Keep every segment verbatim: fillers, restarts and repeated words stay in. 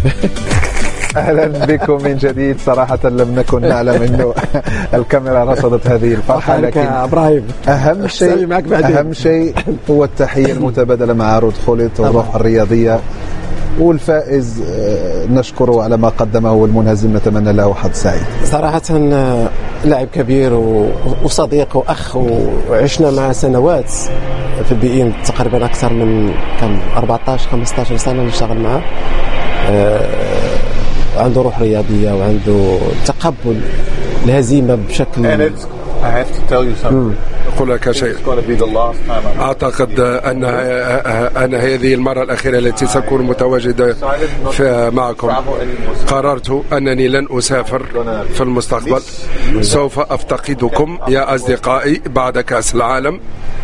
أهلا بكم من جديد. صراحة لم نكن نعلم أنه الكاميرا رصدت هذه الفرحة، لكن إبراهيم أهم شيء أهم شيء هو التحية المتبادلة مع رود خولت والروح الرياضية، والفائز نشكره على ما قدمه، والمنهزم نتمنى له حظ سعيد. صراحة لاعب كبير وصديق وأخ، وعشنا مع سنوات في البيئين تقريبا أكثر من كم أربعطاش خمسطاش سنة نشتغل معه. عنده روح رياضية وعنده تقبل الهزيمة بشكل. أقول لك شيء، أعتقد أن أن هذه المرة الأخيرة التي سأكون متواجد معكم. قررت أنني لن أسافر في المستقبل، سوف أفتقدكم يا أصدقائي بعد كأس العالم.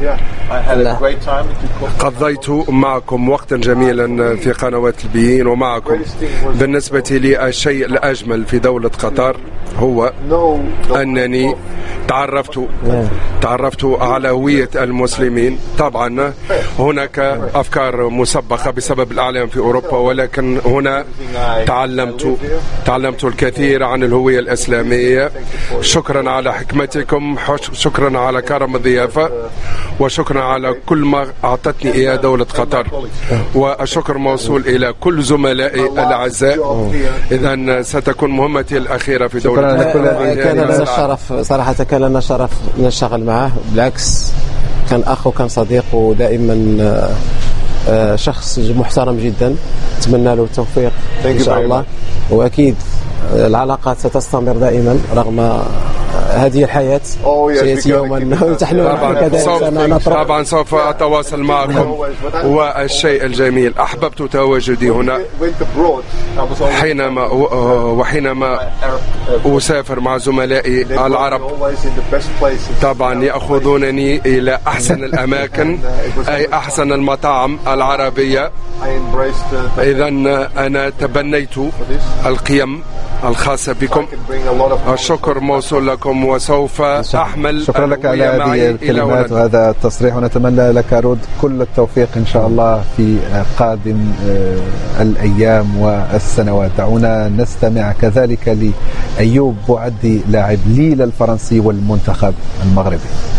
قضيت معكم وقتا جميلا في قنوات البيين ومعكم. بالنسبة لي الشيء الأجمل في دولة قطر هو أنني تعرفت تعرفت على هوية المسلمين. طبعا هناك أفكار مسبقة بسبب الإعلام في أوروبا، ولكن هنا تعلمت تعلمت الكثير عن الهوية الإسلامية. شكرا على حكمتكم، شكرا على كرم الضيافة، وشكرا على كل ما أعطتني إياه دولة قطر، والشكر موصول إلى كل زملائي الأعزاء. إذن ستكون مهمتي الأخيرة في دولة قطر. كان لنا الشرف صراحة، كان لنا شرف نشتغل معه، بالعكس كان أخ وكان صديق، ودائما شخص محترم جدا. أتمنى له التوفيق إن شاء الله، وأكيد العلاقات ستستمر دائما رغم هذه الحياة. سيأتي يوما طبعا, طبعا سوف أتواصل معكم. والشيء الجميل، أحببت تواجدي هنا حينما وحينما أسافر مع زملائي العرب. طبعا يأخذونني إلى أحسن الأماكن، أي أحسن المطاعم العربية. إذن أنا تبنيت القيم الخاصة بكم. الشكر موصول لكم، وسوف أحمل. شكرا لك على هذه الكلمات وهذا التصريح، ونتمنى لك رود كل التوفيق إن شاء الله في قادم الأيام والسنوات. دعونا نستمع كذلك لأيوب بوعدي لاعب ليل الفرنسي والمنتخب المغربي.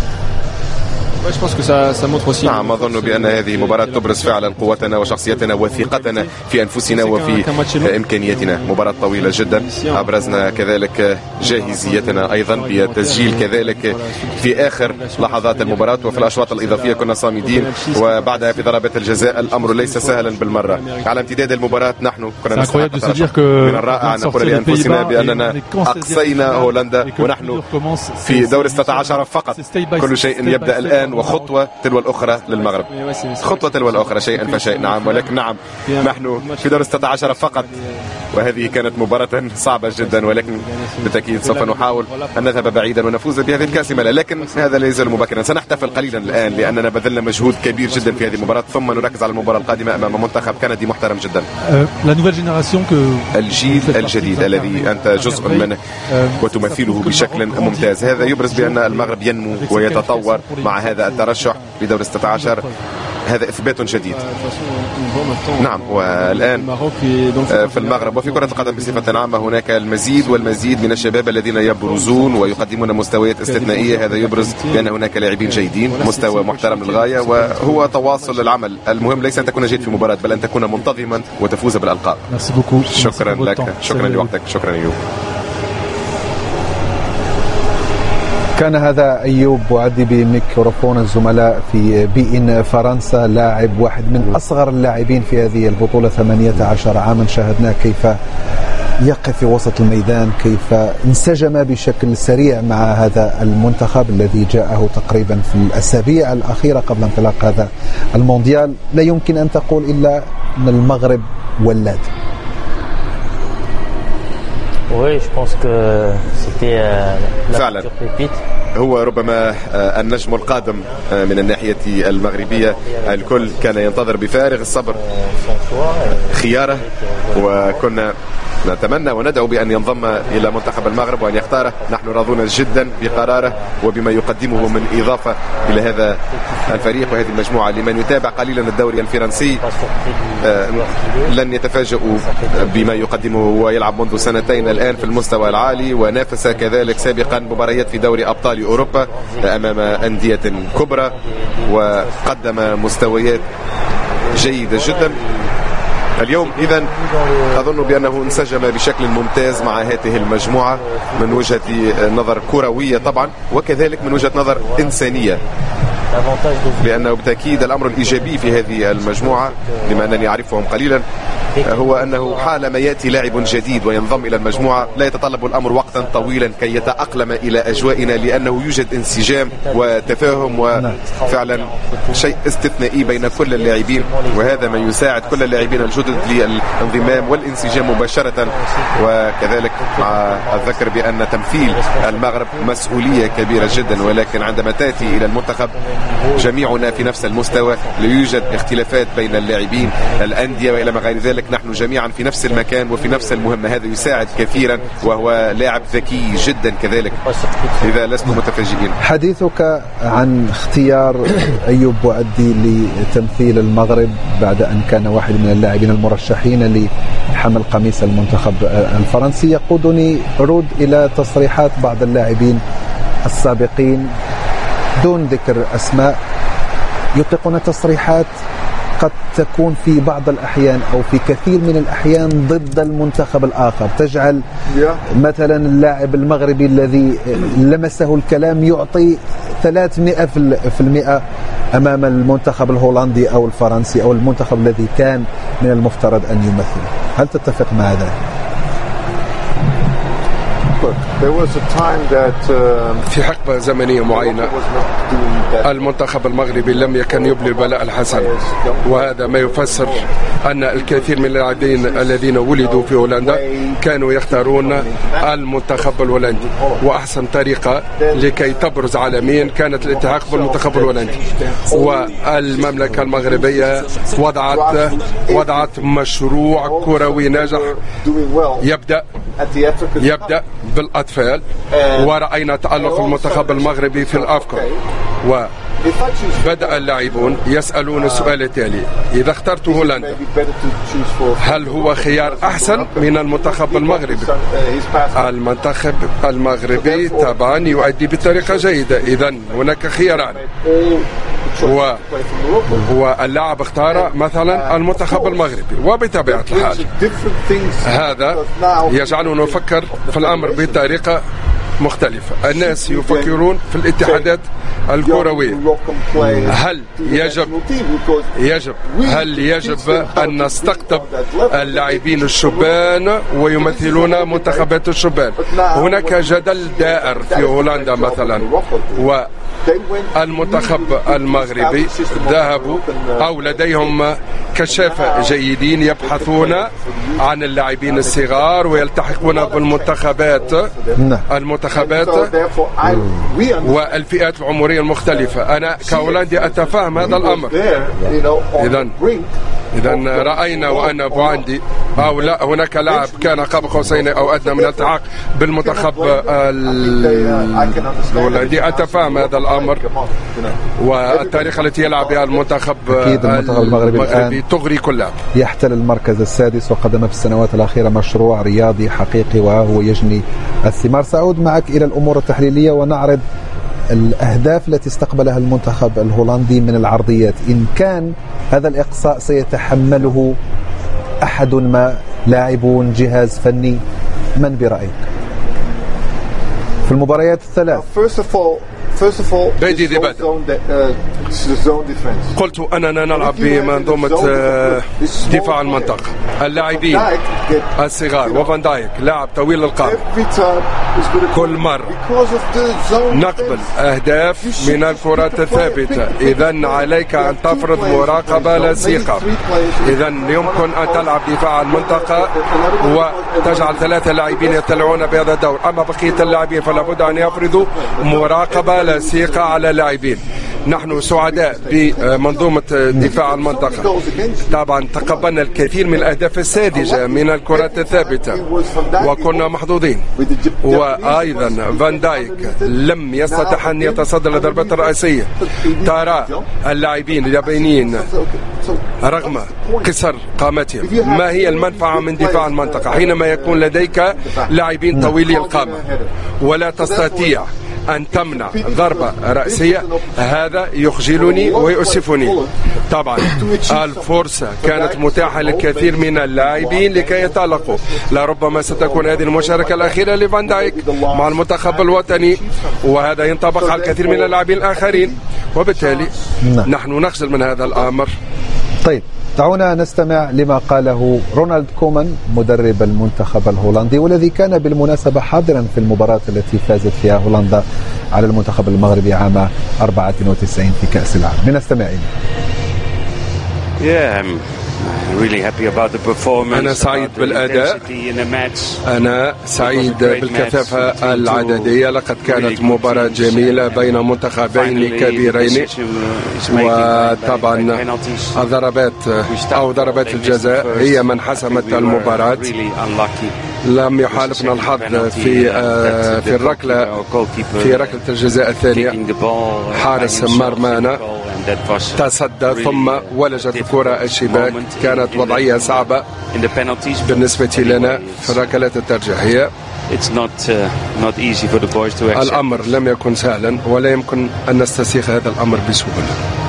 نعم، أظن بأن هذه مباراة تبرز فعلا قوتنا وشخصيتنا وثقتنا في أنفسنا وفي إمكانياتنا. مباراة طويلة جدا، أبرزنا كذلك جاهزيتنا أيضا بالتسجيل كذلك في آخر لحظات المباراة، وفي الأشواط الإضافية كنا صامدين، وبعدها في ضربات الجزاء الأمر ليس سهلا بالمرة. على امتداد المباراة نحن كنا نستحق. من الرائع أن نقول لأنفسنا بأننا أقصينا هولندا ونحن في دور ستة عشر فقط. كل شيء يبدأ الآن، وخطوة تلو الأخرى للمغرب، خطوة تلو الأخرى شيئا فشيء. نعم، ولكن نعم نحن في دور ستة عشر فقط، وهذه كانت مباراة صعبة جدا، ولكن بالتأكيد سوف نحاول أن نذهب بعيدا ونفوز بهذه الكاسمة. لكن هذا لا يزال مبكرا، سنحتفل قليلا الآن لأننا بذلنا مجهود كبير جدا في هذه المباراة، ثم نركز على المباراة القادمة أمام منتخب كندي محترم جدا. الجيل الجديد الذي أنت جزء منه وتمثله بشكل ممتاز، هذا يبرز بأن المغرب ينمو ويتطور مع هذا الترشح لدور ستة عشر. هذا إثبات جديد. نعم، والآن في المغرب وفي كرة القدم بصفة عامة هناك المزيد والمزيد من الشباب الذين يبرزون ويقدمون مستويات استثنائية. هذا يبرز بأن هناك لاعبين جيدين، مستوى محترم للغاية، وهو تواصل العمل. المهم ليس أن تكون جيد في مباراة، بل أن تكون منتظما وتفوز بالألقاب. شكرا لك، شكرا لوقتك، شكرا أيوب. كان هذا أيوب بوعدي بميكروفون الزملاء في بي إن فرنسا، لاعب واحد من أصغر اللاعبين في هذه البطولة، ثمانية عشر عاما. شاهدناه كيف يقف في وسط الميدان، كيف انسجم بشكل سريع مع هذا المنتخب الذي جاءه تقريبا في الأسابيع الأخيرة قبل انطلاق هذا المونديال. لا يمكن أن تقول إلا أن المغرب ولاد. فعلا هو ربما النجم القادم من الناحية المغربية. الكل كان ينتظر بفارغ الصبر خياره، وكنا نتمنى وندعو بأن ينضم إلى منتخب المغرب وأن يختاره. نحن راضون جدا بقراره وبما يقدمه من إضافة إلى هذا الفريق وهذه المجموعة. لمن يتابع قليلا الدوري الفرنسي لن يتفاجئوا بما يقدمه. هو يلعب منذ سنتين الآن في المستوى العالي، ونافس كذلك سابقا مباريات في دوري أبطال أوروبا أمام أندية كبرى، وقدم مستويات جيدة جدا. اليوم إذن أظن بأنه انسجم بشكل ممتاز مع هذه المجموعة من وجهة نظر كروية طبعا، وكذلك من وجهة نظر إنسانية، لأنه بالتأكيد الأمر الإيجابي في هذه المجموعة لما أنني أعرفهم قليلا هو أنه حالما يأتي لاعب جديد وينضم إلى المجموعة لا يتطلب الأمر وقتا طويلا كي يتأقلم إلى أجوائنا، لأنه يوجد انسجام وتفاهم وفعلا شيء استثنائي بين كل اللاعبين، وهذا ما يساعد كل اللاعبين الجدد للانضمام والانسجام مباشرة. وكذلك مع الذكر بأن تمثيل المغرب مسؤولية كبيرة جدا، ولكن عندما تأتي إلى المنتخب جميعنا في نفس المستوى، لا يوجد اختلافات بين اللاعبين الأندية وإلى ما غير ذلك، نحن جميعا في نفس المكان وفي نفس المهمة. هذا يساعد كثيرا، وهو لاعب ذكي جدا كذلك، إذا لستم متفاجئين. حديثك عن اختيار أيوب بوعدي لتمثيل المغرب بعد أن كان واحد من اللاعبين المرشحين لحمل قميص المنتخب الفرنسي يقودني رود إلى تصريحات بعض اللاعبين السابقين دون ذكر أسماء، يطلقون تصريحات قد تكون في بعض الأحيان أو في كثير من الأحيان ضد المنتخب الآخر، تجعل مثلا اللاعب المغربي الذي لمسه الكلام يعطي ثلاثمائة في المئة أمام المنتخب الهولندي أو الفرنسي أو المنتخب الذي كان من المفترض أن يمثله. هل تتفق مع ذلك؟ في حقبة زمنية معينة المنتخب المغربي لم يكن يبلي البلاء الحسن، وهذا ما يفسر أن الكثير من اللاعبين الذين ولدوا في هولندا كانوا يختارون المنتخب الهولندي، وأحسن طريقة لكي تبرز عالميا كانت الالتحاق بالمنتخب الهولندي. والمملكة المغربية وضعت وضعت مشروع كروي ناجح يبدأ يبدأ بالأطفال، ورأينا تألق المنتخب المغربي في الأفكار، وبدأ اللاعبون يسألون السؤال التالي: إذا اخترت هولندا هل هو خيار أحسن من المنتخب المغربي؟ المنتخب المغربي طبعا يؤدي بطريقة جيدة، إذن هناك خياران، و... واللاعب اختار مثلا المنتخب المغربي، وبطبيعة الحال هذا يجعلنا نفكر في الأمر بطريقة مختلفة. الناس يفكرون في الاتحادات الكروية، هل يجب يجب هل يجب أن نستقطب اللاعبين الشبان ويمثلون منتخبات الشبان؟ هناك جدل دائر في هولندا مثلا، والمنتخب المغربي ذهبوا أو لديهم كشافة جيدين يبحثون عن اللاعبين الصغار ويلتحقون بالمنتخبات المنتخبات والفئات العمرية المختلفة. أنا كهولندي أتفهم هذا الأمر. إذن إذن رأينا وأنا بوعندي أو لا هناك لاعب كان قاب قوسين أو أدنى من الالتحاق بالمنتخب الهولندي، أتفهم هذا الأمر، والتاريخ التي يلعب بها المنتخب المغربي تغري كلها. يحتل المركز السادس وقدم في السنوات الأخيرة مشروع رياضي حقيقي وهو يجني الثمار. سأعود معك إلى الأمور التحليلية ونعرض الأهداف التي استقبلها المنتخب الهولندي من العرضيات. إن كان هذا الإقصاء سيتحمله أحد ما، لاعبون، جهاز فني، من برأيك في المباريات الثلاث؟ بيدي بدء قلت أننا نلعب بمنظومة دفاع المنطقة، اللاعبين الصغار وفان دايك لاعب طويل القامة، كل مرة نقبل أهداف من الكرات الثابتة، إذن عليك أن تفرض مراقبة لصيقة. إذن يمكن أن تلعب دفاع المنطقة وتجعل ثلاثة لاعبين يطلعون بهذا الدور، أما بقية اللاعبين فلا بد أن يفرضوا مراقبة ولا ثقة على اللاعبين. نحن سعداء بمنظومة دفاع المنطقة. طبعا تقبلنا الكثير من الأهداف الساذجة من الكرات الثابتة وكنا محظوظين. وأيضا فان دايك لم يستطع أن يتصدر الضربات الرئيسية. ترى اللاعبين اليابانيين رغم قصر قامتهم ما هي المنفعة من دفاع المنطقة حينما يكون لديك لاعبين طويلي القامة ولا تستطيع أن تمنع ضربة رأسية؟ هذا يخجلني ويؤسفني. طبعا الفرصة كانت متاحة للكثير من اللاعبين لكي يتألقوا. لربما ستكون هذه المشاركة الأخيرة لفان دايك مع المنتخب الوطني، وهذا ينطبق على الكثير من اللاعبين الآخرين، وبالتالي نحن نخجل من هذا الأمر. طيب دعونا نستمع لما قاله رونالد كومان مدرب المنتخب الهولندي، والذي كان بالمناسبة حاضرا في المباراة التي فازت فيها هولندا على المنتخب المغربي عام أربعة وتسعين في كأس العالم. لنستمع إليه. Yeah, really happy about the performance. أنا سعيد بالأداء، أنا سعيد بالكثافة العددية. لقد كانت مباراة جميلة بين منتخبين كبيرين، وطبعا الضربات أو ضربات الجزاء هي من حسمت المباراة. لم يحالفنا الحظ في في الركلة في ركلة الجزاء الثانية. حارس مرمانا تصدى ثم ولجت الكرة الشباك. كانت وضعية صعبة بالنسبة لنا في الركلات الترجيحية. الأمر لم يكن سهلا ولا يمكن أن نستسيغ هذا الأمر بسهولة.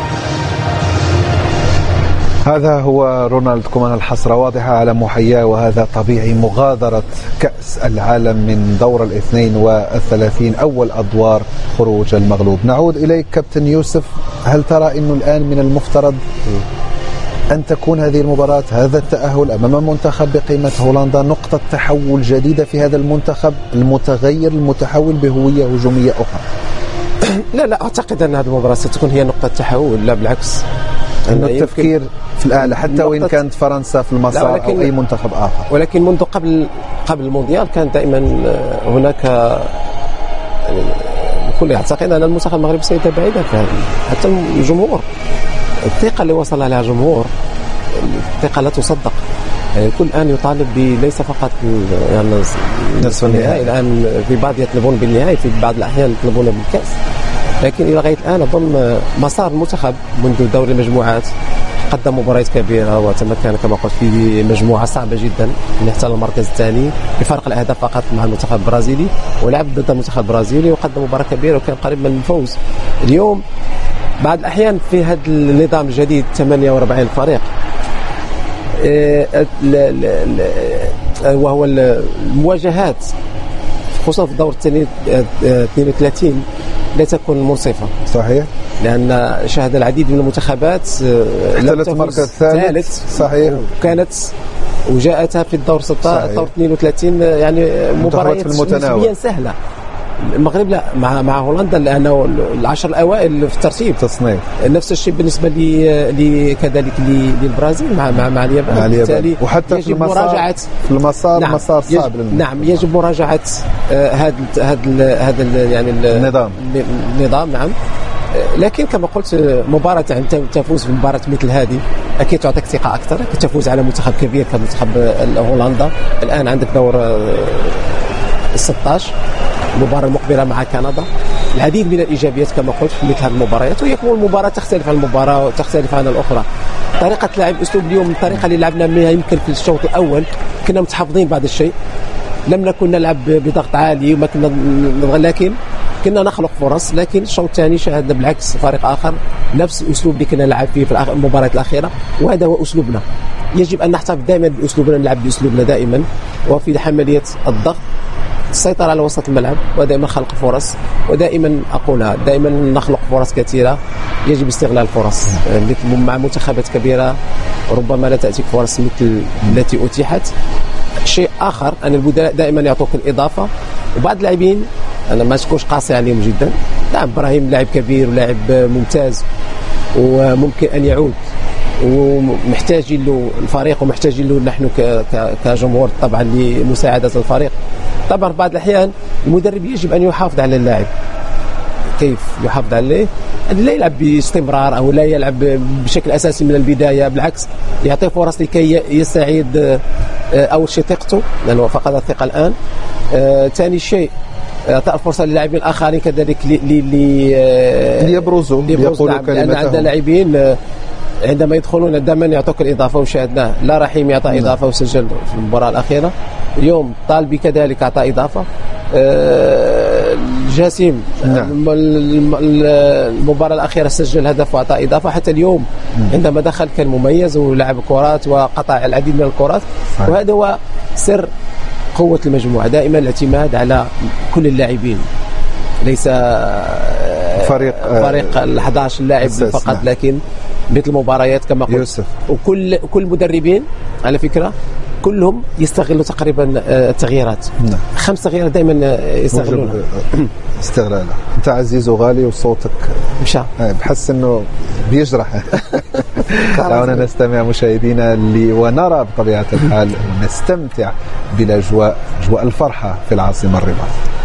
هذا هو رونالد كومان. الحسرة واضحة على محياه، وهذا طبيعي. مغادرة كأس العالم من دور الاثنين والثلاثين، أول أدوار خروج المغلوب. نعود إليك كابتن يوسف، هل ترى أنه الآن من المفترض أن تكون هذه المباراة، هذا التأهل أمام منتخب بقيمة هولندا، نقطة تحول جديدة في هذا المنتخب المتغير المتحول بهوية هجومية أخرى؟ لا لا أعتقد أن هذه المباراة ستكون هي نقطة تحول، لا بالعكس. أن التفكير في الأعلى حتى وإن كانت فرنسا في المسار أو أي منتخب آخر. ولكن منذ قبل قبل المونديال كان دائما هناك الكل يعتقد أن المنتخب المغربي سيتبعد، حتى الجمهور الثقة اللي وصل لها الجمهور الثقة لا تصدق. يعني الكل الآن يطالب ليس فقط يعني نصف النهائي، الآن في بعض يطلبون بالنهائي، في بعض الأحيان يطلبون بالكأس. لكن إلى غاية الآن أظن مسار المنتخب منذ دور المجموعات قدم مباريات كبيرة وتمكن كما قلت في مجموعة صعبة جدا من احتل المركز الثاني بفرق الأهداف فقط مع المنتخب البرازيلي، ولعب ضد المنتخب البرازيلي وقدم مباراة كبيرة وكان قريب من الفوز. اليوم بعض الأحيان في هذا النظام الجديد ثمانية وأربعين فريق وهو المواجهات خصوصا في الدور اثنين وثلاثين لا تكون منصفة. صحيح، لأن شهد العديد من المنتخبات احتلت المركز الثالث. صحيح، وكانت وجاءتها في الدور ستة عشر الدور اثنين وثلاثين يعني مباريات نسبيا سهلة. المغرب لا، مع مع هولندا لأنه العشر الأوائل في الترتيب تصنيف. نفس الشيء بالنسبة لي كذلك للبرازيل مع مع مع اليابان. مع اليابان. وحتى في المسار في المسار نعم مسار صعب. نعم يجب مراجعة هذا هذا هذا يعني النظام النظام نعم. لكن كما قلت مباراة يعني تفوز في مباراة مثل هذه أكيد تعطيك ثقة أكثر. أكيد تفوز على منتخب كبير كمنتخب هولندا. الآن عندك دور ستة عشر، المباراة المقبلة مع كندا، العديد من الإيجابيات كما قلت في مثل هذه المباريات. ويكون المباراة تختلف عن المباراة وتختلف عن الأخرى. طريقة لعب أسلوب اليوم الطريقة اللي لعبنا بها يمكن في الشوط الأول كنا متحفظين بعض الشيء، لم نكن نلعب بضغط عالي وما كنا، لكن كنا نخلق فرص. لكن الشوط الثاني شاهدنا بالعكس فريق آخر نفس الأسلوب اللي كنا نلعب فيه في المباريات الأخيرة، وهذا هو أسلوبنا. يجب أن نحتفظ دائما بأسلوبنا، نلعب بأسلوبنا دائما وفي عملية الضغط، السيطرة على وسط الملعب، ودائما خلق فرص. ودائما أقولها دائما نخلق فرص كثيرة، يجب استغلال الفرص. مثل مع منتخبات كبيرة ربما لا تأتيك فرص مثل التي أتيحت. شيء آخر أن البدلاء دائما يعطوك الإضافة، وبعض اللاعبين أنا ما تكونش قاسي عليهم جدا. نعم إبراهيم لاعب كبير ولاعب ممتاز وممكن أن يعود، ومحتاجين له الفريق ومحتاجين له نحن كجمهور طبعا لمساعدة الفريق. طبعا بعض الأحيان المدرب يجب أن يحافظ على اللاعب، كيف يحافظ عليه، لا يلعب باستمرار أو لا يلعب بشكل أساسي من البداية، بالعكس يعطيه فرص لكي يستعيد أول شيء ثقته لأنه فقد الثقة الآن. ثاني شيء اعطاء الفرصه للاعبين الاخرين كذلك ليبرزوا ليقولوا كلمتهم. عندنا لاعبين عندما يدخلون دائما يعطوك الاضافه، وشاهدناه لا رحيم يعطى اضافه وسجل في المباراه الاخيره، اليوم طالبي كذلك اعطى اضافه، جاسم نعم. المباراه الاخيره سجل هدف واعطى اضافه، حتى اليوم عندما دخل كان مميز ولعب كرات وقطع العديد من الكرات، وهذا هو سر قوة المجموعة، دائما الاعتماد على كل اللاعبين، ليس فريق فريق ال أحد عشر لاعب فقط نعم. لكن مثل المباريات كما قلت يوسف. وكل كل المدربين على فكرة كلهم يستغلوا تقريبا التغييرات نعم. خمس تغييرات دائما يستغلونها استغلالها. انت عزيز وغالي وصوتك مشى بحس انه بيجرح. دعونا نستمع مشاهدينا اللي ونرى بطبيعة الحال نستمتع بالاجواء، اجواء الفرحة في العاصمة الرباط.